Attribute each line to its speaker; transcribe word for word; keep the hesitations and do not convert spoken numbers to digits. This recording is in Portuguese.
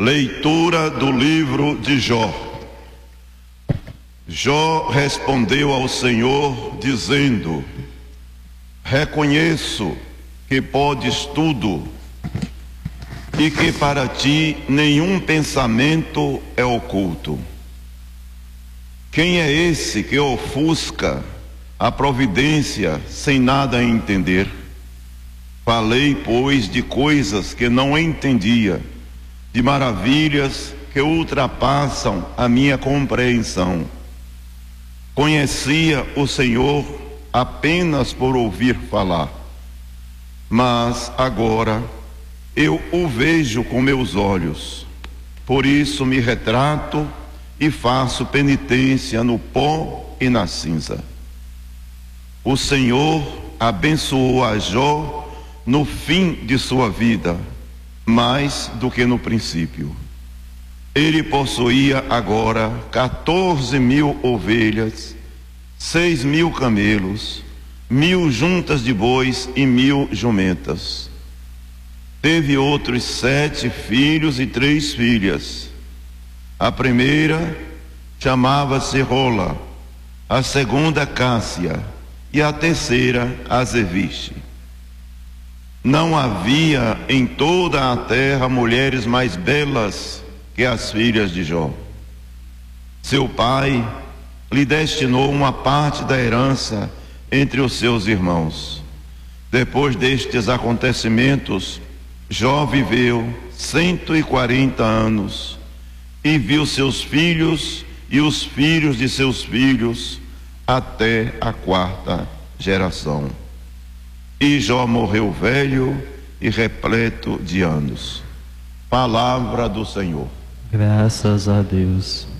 Speaker 1: Leitura do livro de Jó. Jó respondeu ao Senhor, dizendo: reconheço que podes tudo e que para ti nenhum pensamento é oculto. Quem é esse que ofusca a providência sem nada entender? Falei, pois, de coisas que não entendia, de maravilhas que ultrapassam a minha compreensão. Conhecia o Senhor apenas por ouvir falar, mas agora eu o vejo com meus olhos. Por isso me retrato e faço penitência no pó e na cinza. O Senhor abençoou a Jó no fim de sua vida, mais do que no princípio. Ele possuía agora quatorze mil ovelhas, seis mil camelos, mil juntas de bois e mil jumentas. Teve outros sete filhos e três filhas. A primeira chamava-se Rola, a segunda Cássia e a terceira Azeviche. Não havia em toda a terra mulheres mais belas que as filhas de Jó. Seu pai lhe destinou uma parte da herança entre os seus irmãos. Depois destes acontecimentos, Jó viveu cento e quarenta anos e viu seus filhos e os filhos de seus filhos até a quarta geração. E Jó morreu velho e repleto de anos. Palavra do Senhor.
Speaker 2: Graças a Deus.